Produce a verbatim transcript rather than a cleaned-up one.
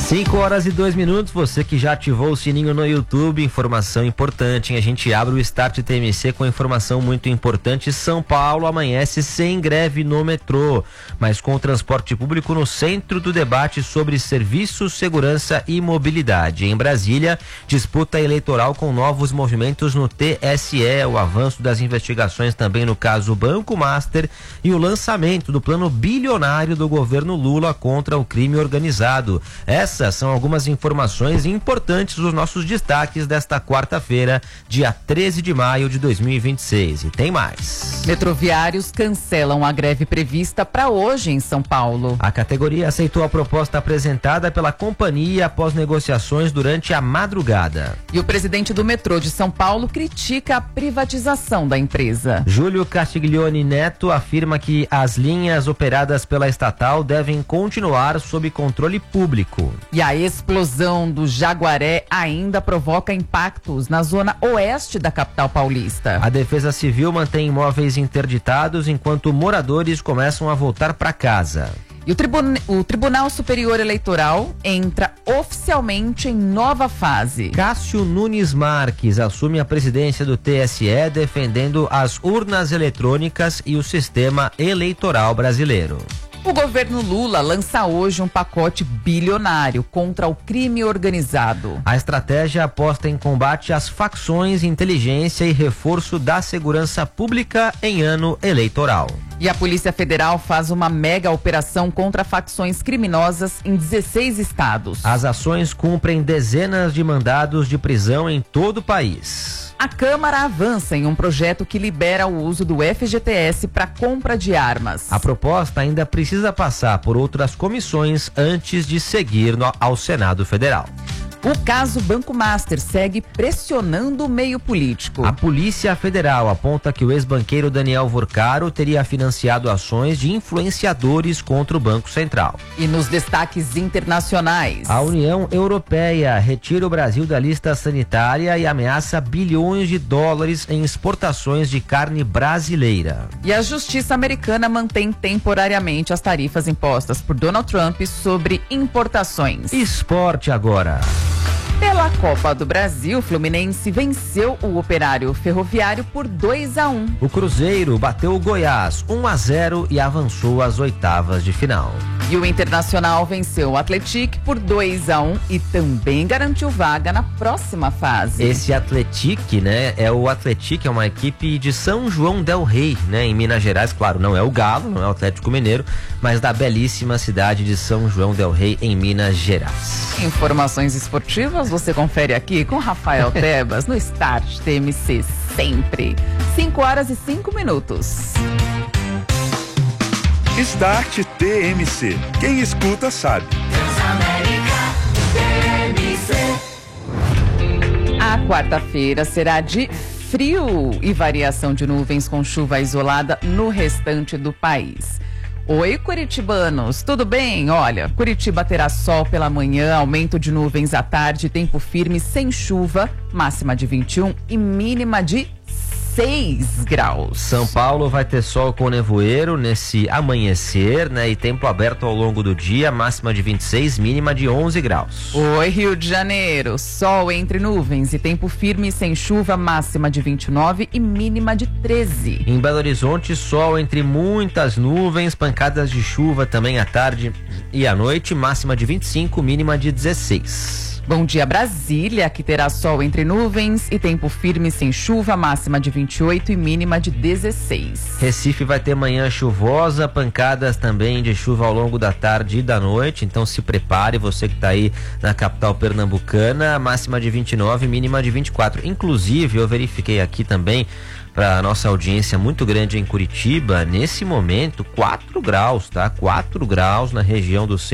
cinco horas e dois minutos, você que já ativou o sininho no YouTube, informação importante, hein? A gente abre o Start T M C com informação muito importante. São Paulo amanhece sem greve no metrô, mas com o transporte público no centro do debate sobre serviços, segurança e mobilidade. Em Brasília, disputa eleitoral com novos movimentos no T S E, o avanço das investigações também no caso Banco Master e o lançamento do plano bilionário do governo Lula contra o crime organizado. Essa Essas são algumas informações importantes dos nossos destaques desta quarta-feira, dia treze de maio de dois mil e vinte e seis. E tem mais. Metroviários cancelam a greve prevista para hoje em São Paulo. A categoria aceitou a proposta apresentada pela companhia após negociações durante a madrugada. E o presidente do metrô de São Paulo critica a privatização da empresa. Júlio Castiglione Neto afirma que as linhas operadas pela estatal devem continuar sob controle público. E a explosão do Jaguaré ainda provoca impactos na zona oeste da capital paulista. A Defesa Civil mantém imóveis interditados enquanto moradores começam a voltar para casa. E o, tribun... o Tribunal Superior Eleitoral entra oficialmente em nova fase. Cássio Nunes Marques assume a presidência do T S E, defendendo as urnas eletrônicas e o sistema eleitoral brasileiro. O governo Lula lança hoje um pacote bilionário contra o crime organizado. A estratégia aposta em combate às facções, inteligência e reforço da segurança pública em ano eleitoral. E a Polícia Federal faz uma mega operação contra facções criminosas em dezesseis estados. As ações cumprem dezenas de mandados de prisão em todo o país. A Câmara avança em um projeto que libera o uso do F G T S para compra de armas. A proposta ainda precisa passar por outras comissões antes de seguir no, ao Senado Federal. O caso Banco Master segue pressionando o meio político. A Polícia Federal aponta que o ex-banqueiro Daniel Vorcaro teria financiado ações de influenciadores contra o Banco Central. E nos destaques internacionais, a União Europeia retira o Brasil da lista sanitária e ameaça bilhões de dólares em exportações de carne brasileira. E a Justiça Americana mantém temporariamente as tarifas impostas por Donald Trump sobre importações. Esporte agora. Pela Copa do Brasil, o Fluminense venceu o Operário Ferroviário por dois a um. O Cruzeiro bateu o Goiás um a zero e avançou às oitavas de final. E o Internacional venceu o Atlético por dois a um e também garantiu vaga na próxima fase. Esse Atlético, né, é o Atlético, é uma equipe de São João del Rei, né, em Minas Gerais. Claro, não é o Galo, não é o Atlético Mineiro, mas da belíssima cidade de São João del Rei, em Minas Gerais. Informações esportivas você confere aqui com Rafael Tebas no Start T M C, sempre. cinco horas e cinco minutos. Start T M C. Quem escuta sabe. A quarta-feira será de frio e variação de nuvens com chuva isolada no restante do país. Oi, curitibanos, tudo bem? Olha, Curitiba terá sol pela manhã, aumento de nuvens à tarde, tempo firme sem chuva, máxima de vinte e um e mínima de seis graus. São Paulo vai ter sol com nevoeiro nesse amanhecer, né? E tempo aberto ao longo do dia, máxima de vinte e seis, mínima de onze graus. Oi, Rio de Janeiro, sol entre nuvens e tempo firme sem chuva, máxima de vinte e nove e mínima de treze. Em Belo Horizonte, sol entre muitas nuvens, pancadas de chuva também à tarde e à noite, máxima de vinte e cinco, mínima de dezesseis. Bom dia, Brasília, que terá sol entre nuvens e tempo firme sem chuva, máxima de vinte e oito e mínima de dezesseis. Recife vai ter manhã chuvosa, pancadas também de chuva ao longo da tarde e da noite, então se prepare, você que está aí na capital pernambucana, máxima de vinte e nove, mínima de vinte e quatro. Inclusive, eu verifiquei aqui também para a nossa audiência muito grande em Curitiba, nesse momento, quatro graus, tá? quatro graus na região do centro.